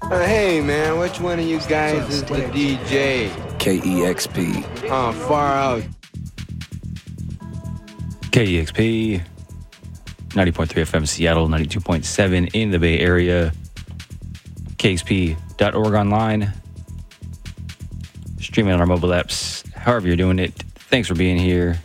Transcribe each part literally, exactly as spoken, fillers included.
Uh, hey, man, which one of you guys is the D J? K E X P. Oh, far out. K E X P, ninety point three F M Seattle, ninety-two point seven in the Bay Area. K X P dot org online. Streaming on our mobile apps, however you're doing it. Thanks for being here.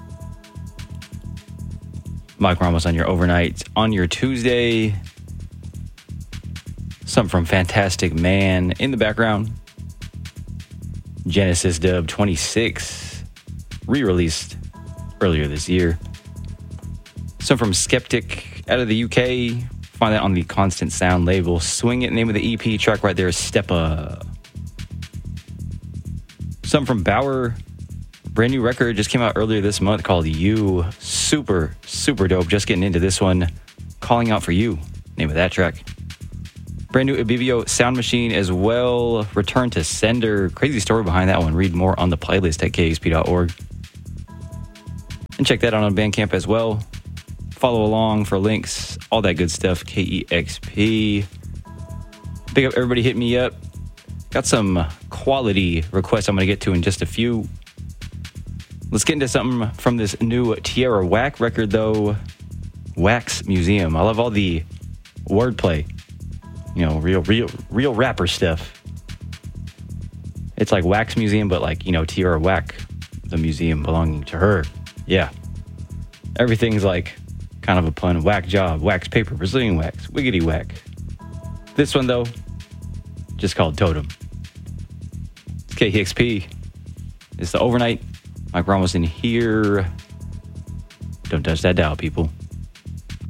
Mike Ramos on your overnight, on your Tuesday. Something from Fantastic Man in the background. Genesis Dub twenty-six, re-released earlier this year. Something from Skeptic out of the U K. Find that on the Constant Sound label. Swing It, name of the E P. Track right there is Steppa. Something from Bauer. Brand new record just came out earlier this month called You. Super, super dope. Just getting into this one. Calling Out for You, name of that track. Brand new Ibibio Sound Machine as well. Return to Sender. Crazy story behind that one. Read more on the playlist at K X P dot org. And check that out on Bandcamp as well. Follow along for links. All that good stuff. K E X P. Big up everybody hit me up. Got some quality requests I'm going to get to in just a few. Let's get into something from this new Tierra Whack record, though. Wax Museum. I love all the wordplay. You know, real, real, real rapper stuff. It's like Wax Museum, but like, you know, Tierra Whack, the museum belonging to her. Yeah. Everything's like kind of a pun. Whack job, wax paper, Brazilian wax, wiggity whack. This one, though, just called Totem. It's K E X P. It's the overnight. Mike Ramos in here. Don't touch that dial, people.